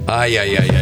Ay.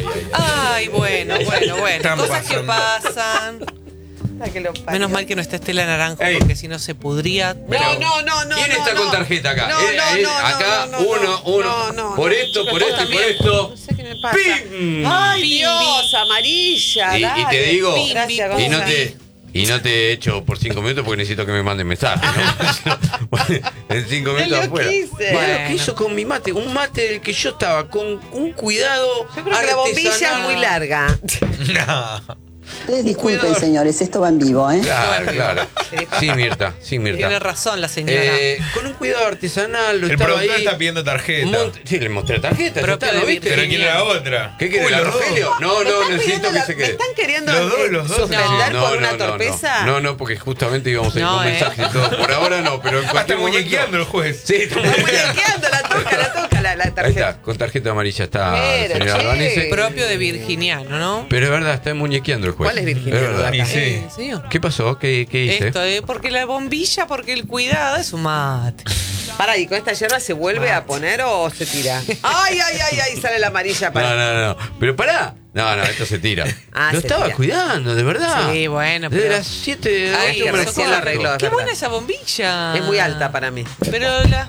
Ay, bueno. Están Cosas que pasando. pasan. Que lo parió. Menos mal que no está Estela Naranjo, Ey. porque si no se pudría. No. ¿Quién está con tarjeta acá? Acá, uno. No. Por esto, por esto y por esto. No sé qué me pasa. ¡Pim! Ay, Pim, Dios, amarilla. Y te dale. digo, Gracias, y no Gonza. y no te echo por 5 minutos porque necesito que me manden mensaje, ¿no? En 5 minutos lo afuera. quise. Mirá lo Bueno. que hizo con mi mate, un mate del que yo estaba con un cuidado. Yo creo que la bombilla es artesanal. muy larga. No. Disculpen, Cuidado. señores, esto va en vivo, ¿eh? Claro. Sí, Mirta. Tiene razón la señora. Con un cuidado artesanal, lo El estaba productor ahí. está pidiendo tarjeta. Sí, le mostré la tarjeta. ya Propio está, ¿no de viste? Pero ¿quién era otra? ¿Qué quiere, Uy, la los dos. Rogelio? No, ¿Me están necesito pidiendo que la- se ¿Me quede. están queriendo Los dos. suspender No, por una no. torpeza? No, porque justamente íbamos a ir No, con mensajes y todo. Por ahora no, pero en Ah, cualquier está momento. muñequeando el juez. Sí, está Está muñequeando. muñequeando, la toca la Ahí tarjeta. está, con tarjeta amarilla está Pero, señora che. Albanese. Propio de virginiano, ¿no? Pero es verdad, está muñequeando el juez. ¿Cuál es virginiano Es verdad. de Y acá? sí. ¿En serio? ¿Qué pasó? ¿Qué hice? Esto, porque la bombilla, porque el cuidado es un mate. Para, ¿y con esta hierba se vuelve a poner o se tira? Ay, sale la amarilla para. No. Pero pará. No, esto se tira. Ah, lo se estaba tira. cuidando, de verdad. Sí, bueno, Desde pero- las 7 de la Ay, noche me lo recién lo arregló. Qué verdad. buena esa bombilla. Es muy alta para mí. Pero la...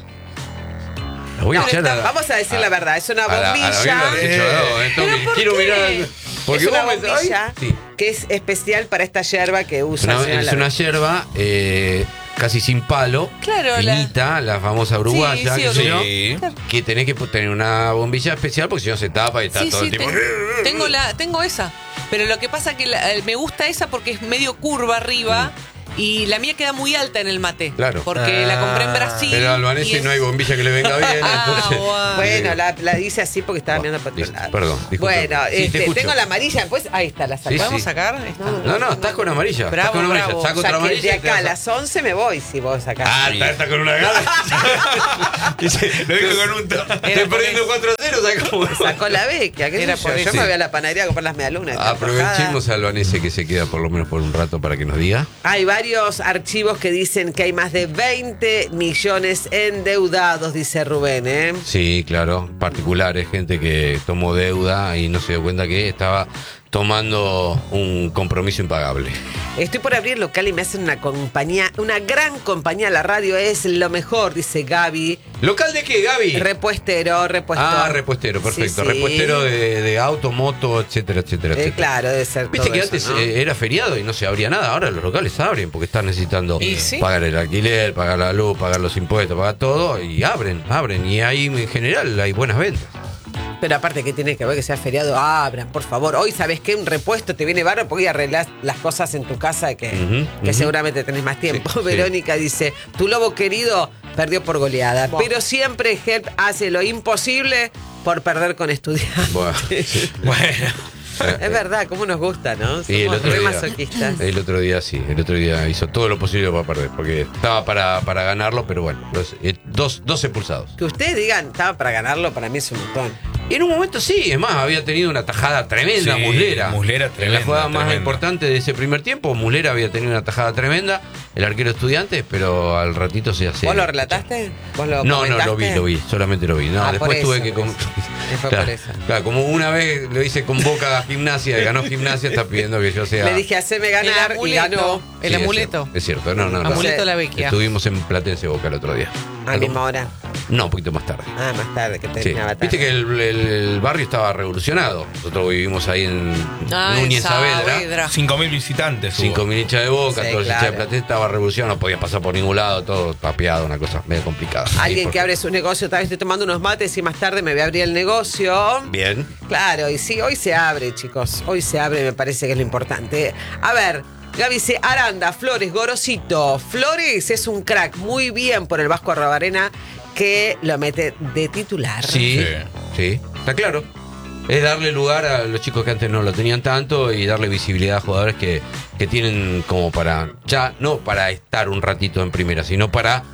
La voy a No, echar a la- vamos a decir la verdad, es una a la bombilla. birra de Chorado, ¿Pero por quiero qué? mirar. Porque Es una vos me- bombilla ay, sí. que es especial para esta yerba que usa el señor Es Lara. una yerba casi sin palo, Claro, finita, la famosa uruguaya, Sí, qué sí, sé yo, Sí. que tenés que tener una bombilla especial porque si no se tapa y está Sí, todo sí, el tiempo. tengo esa. Pero lo que pasa que me gusta esa porque es medio curva arriba y la mía queda muy alta en el mate. Claro. Porque la compré en Brasil. Pero al y Albanese es- no hay bombilla que le venga bien, entonces. Bueno, la dice así porque estaba Bueno, mirando para otro listo, lado. perdón, disculpa. Bueno, Sí, te escucho. tengo la amarilla, pues ahí está la saco. Sí, ¿Podemos sí. sacar? Esta? No, estás con amarilla. Bravo, estás con amarilla. bravo. Saco O sea, otra que amarilla. de y te acá a vas las 11 me voy si vos sacás. Ah, está con una gana. Lo dijo con un tono. Estoy perdiendo 4-0, ¿sabes cómo? Sacó la beca, ¿qué Era sé por yo? Yo eso. me voy a la panadería a comprar las medialunas. está Aprovechemos a Albanese que se queda por lo menos por un rato para que nos diga. Hay varios archivos que dicen que hay más de 20 millones endeudados, dice Rubén, ¿eh? Sí, claro, particulares, gente que tomó deuda y no se dio cuenta que estaba tomando un compromiso impagable. Estoy por abrir local y me hacen una compañía, una gran compañía. La radio es lo mejor, dice Gaby. ¿Local de qué, Gaby? Repuestero. Ah, repuestero, perfecto. Sí, sí. Repuestero de auto, moto, etcétera. Claro, debe ser Viste todo que eso, antes ¿no? era feriado y no se abría nada. Ahora los locales abren porque están necesitando Y sí. pagar el alquiler, pagar la luz, pagar los impuestos, pagar todo. Y abren. Y ahí en general hay buenas ventas. Pero aparte que tiene que ver que sea feriado, abran, por favor. Hoy, ¿sabes qué? Un repuesto te viene bárbaro porque arreglás las cosas en tu casa que Ujú. seguramente tenés más tiempo. Sí, sí. Verónica dice, tu lobo querido perdió por goleada, Buah. pero siempre Help hace lo imposible por perder con estudiantes. Bueno, Bueno. Es verdad, cómo nos gusta, ¿no? Sí, Somos re masoquistas. el otro día sí, el otro día hizo todo lo posible para perder, porque estaba para ganarlo, pero bueno, dos expulsados. Que ustedes digan, estaba para ganarlo, para mí es un montón. Y en un momento sí, es más, había tenido una tajada tremenda, Sí, Muslera. Muslera En la tremenda, jugada más tremenda. importante de ese primer tiempo, Muslera había tenido una tajada tremenda, el arquero Estudiantes, pero al ratito se hace. ¿Vos lo relataste? ¿Vos lo No, comentaste? lo vi, solamente lo vi. No, Ah, después por tuve eso, que. por eso. Fue Claro, por eso. claro, como una vez lo hice con Boca a Gimnasia, ganó Gimnasia, está pidiendo que yo sea. Le dije, haceme ganar El y ganó. amuleto. El Sí, amuleto. Es cierto, no. Amuleto la vecchia. Estuvimos en Platense Boca el otro día. A la misma hora. No, un poquito más tarde. Ah, más tarde, que Sí. terminaba tarde. Viste que el barrio estaba revolucionado. Nosotros vivimos ahí en Núñez Saavedra. 5.000 visitantes. hubo. 5.000 hinchas de Boca, Sí, todos los hinchas claro. de Platense, estaba revolucionado, no podía pasar por ningún lado, todo tapeado, una cosa medio complicada. Alguien Ahí, que abre su negocio, tal vez estoy tomando unos mates y más tarde me voy a abrir el negocio. Bien. Claro, y sí, hoy se abre, chicos. Hoy se abre, me parece que es lo importante. A ver, Gaby dice, Aranda, Flores, Gorosito. Flores es un crack, muy bien por el Vasco Arrobarena, que lo mete de titular. Sí, Sí. sí, está claro. Es darle lugar a los chicos que antes no lo tenían tanto y darle visibilidad a jugadores que tienen como para, ya no para estar un ratito en primera, sino para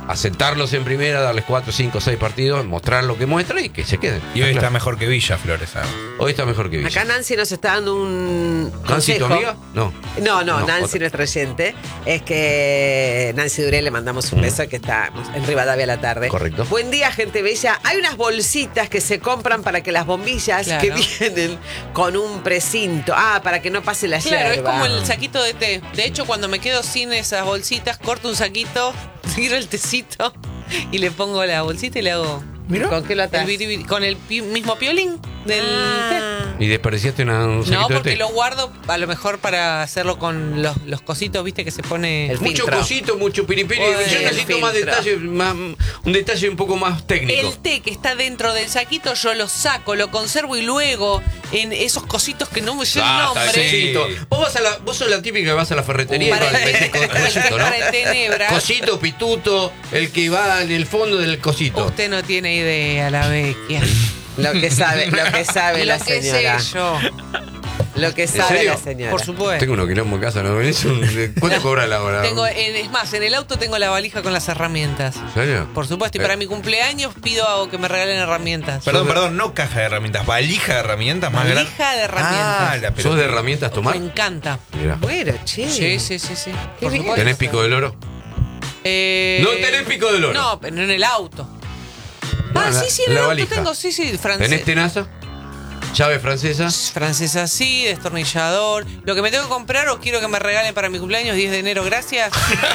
aceptarlos en primera, darles 4, 5, 6 partidos, mostrar lo que muestra y que se queden. Y hoy está claro. mejor que Villa, Flores. ¿Sabes? Hoy está mejor que Villa. Acá Nancy nos está dando un ¿Nancy, tu consejo. amiga? No. No, Nancy, otra. nuestra oyente. Es que Nancy Duré le mandamos un beso que está en Rivadavia a la tarde. Correcto. Buen día, gente bella. Hay unas bolsitas que se compran para que las bombillas Claro. que vienen con un precinto. para que no pase la Claro, es yerba. como el saquito de té. De hecho, cuando me quedo sin esas bolsitas, corto un saquito, tiro el tecito y le pongo la bolsita y le hago Mirá. ¿Con qué lo el atás? biribiri. Con el mismo piolín del té. ¿Y desperdiciaste un No, saquito de porque té? lo guardo a lo mejor para hacerlo con los cositos, viste, que se pone. El Mucho filtro. cosito, mucho piripiri. Oye, Yo el necesito más filtro. detalle, un detalle un poco más técnico. El té que está dentro del saquito, yo lo saco, lo conservo y luego en esos cositos que no me sé el nombre. sí. Vos sos la típica que vas a la ferretería y Para vas a ese cosito, ¿no? para el tenebra. Cosito, pituto, el que va en el fondo del cosito. Usted no tiene idea, la vecchia. Lo que sabe la Lo que señora. sé yo. Lo que sabe serio? la señora. Por supuesto. Tengo unos quilombos en casa, ¿no? ¿Cuánto cobra la hora? Es más, en el auto tengo la valija con las herramientas. ¿En serio? Por supuesto, y para mi cumpleaños pido que me regalen herramientas. Perdón, no caja de herramientas, valija de herramientas más grande. Valija de herramientas. la ¿Sos de herramientas tomar? Me encanta. Mirá. Bueno, che. Sí. Qué Por bien. supuesto. ¿Tenés pico del oro? No tenés pico del oro. No, pero en el auto. Bueno, Sí, en el la auto valija. tengo, sí, francés. ¿Tenés tenaza? ¿Llave francesa? Francesa sí, destornillador. Lo que me tengo que comprar o quiero que me regalen para mi cumpleaños 10 de enero, gracias.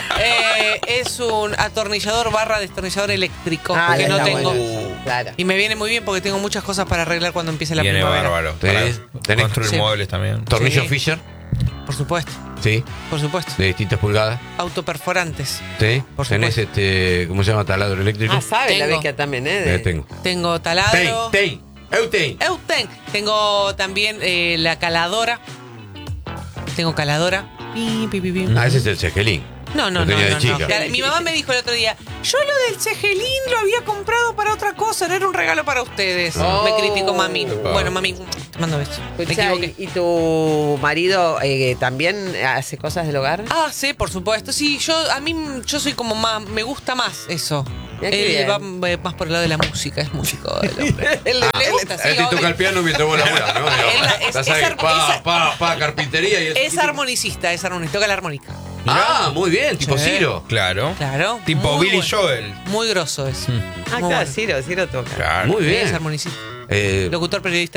Es un atornillador / destornillador eléctrico que no está tengo. bueno. Claro. Y me viene muy bien porque tengo muchas cosas para arreglar cuando empiece la Viene primavera. bárbaro. ¿Tenés- Para tenés- construir Sí. muebles también. ¿Tornillo Sí. Fisher? Por supuesto, Sí. por supuesto. ¿De distintas pulgadas? Autoperforantes. Sí. Por ¿Tenés supuesto. ¿cómo se llama? Taladro eléctrico. Sabe la Tengo. beca también, ¿eh? Tengo. Tengo taladro. Eutein. Euten. Tengo también la caladora. Tengo caladora. Pi, pi, pi, pi. Ese es el cejelín. No. Lo tenía de chica. Mi mamá me dijo el otro día, yo lo del cejelín lo había comprado para otra cosa, no era un regalo para ustedes. Oh. Me criticó mami. Bueno, mami, te mando besos. Me Escuchá, equivoqué. ¿y tu marido también hace cosas del hogar? Sí, por supuesto. Sí, yo soy como más, me gusta más eso. Mirá qué Él bien. va más por el lado de la música, es músico el hombre. Le gusta, sí, Él te toca obvio. el piano mientras vos laburás, ¿no? Carpintería y eso. Es armonicista, toca la armónica. Muy bien, tipo Sí. Ciro. Claro. Claro. Tipo muy Billy bueno. Joel. Muy grosso es. Muy claro, bueno. Ciro toca. Claro. Muy Es bien. armonicista. Locutor Locutor, periodista.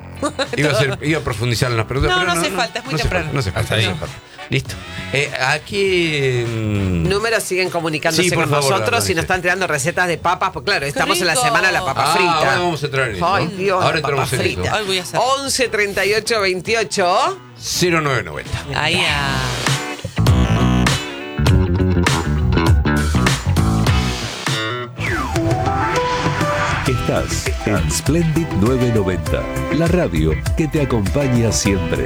Iba a profundizar en las preguntas, No, pero no hace falta, es muy no hace temprano. falta, No hace falta. Hasta ahí. no hace falta. Listo. Aquí. Números siguen comunicándose Sí, por con favor, nosotros Dani, y nos sí. están tirando recetas de papas, porque claro, estamos en la rico. semana de la papa frita. Ahora vamos a entrar en eso. Ay, ¿no? Dios, Ahora la papa entramos en frita. eso. Hoy voy a hacer. 11 38 28. 0990. Ahí Estás en Splendid 990, la radio que te acompaña siempre.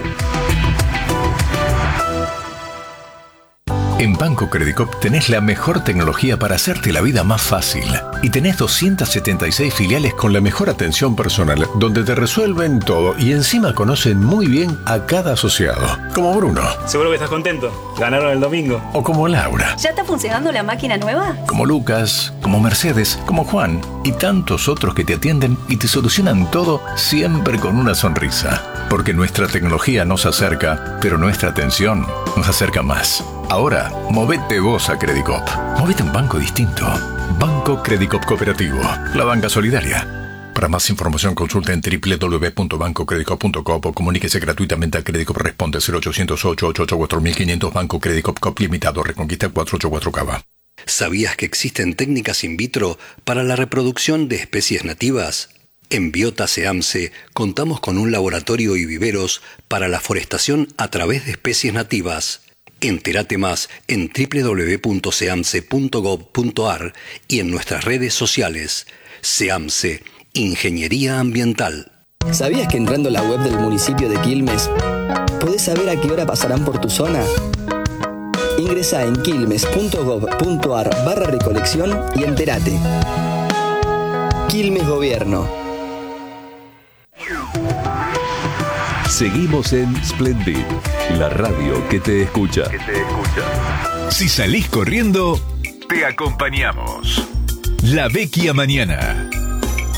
En Banco Credicop tenés la mejor tecnología para hacerte la vida más fácil. Y tenés 276 filiales con la mejor atención personal, donde te resuelven todo y encima conocen muy bien a cada asociado. Como Bruno. Seguro que estás contento. Ganaron el domingo. O como Laura. ¿Ya está funcionando la máquina nueva? Como Lucas, como Mercedes, como Juan y tantos otros que te atienden y te solucionan todo siempre con una sonrisa. Porque nuestra tecnología nos acerca, pero nuestra atención nos acerca más. Ahora, movete vos a Credicop. Movete a un banco distinto. Banco Credicop Cooperativo. La banca solidaria. Para más información consulta en www.bancocredicop.com o comuníquese gratuitamente a Credicop Responde 0800-888-4500 Banco Credicop Cop Limitado Reconquista 484 Cava. ¿Sabías que existen técnicas in vitro para la reproducción de especies nativas? En Biota SEAMSE contamos con un laboratorio y viveros para la forestación a través de especies nativas. Entérate más en www.seamse.gov.ar y en nuestras redes sociales. SEAMSE, Ingeniería Ambiental. ¿Sabías que entrando a la web del municipio de Quilmes podés saber a qué hora pasarán por tu zona? Ingresá en quilmes.gov.ar/recolección y entérate. Quilmes Gobierno. Seguimos en Splendid, la radio que te escucha. Si salís corriendo, te acompañamos. La Vecchia Mañana.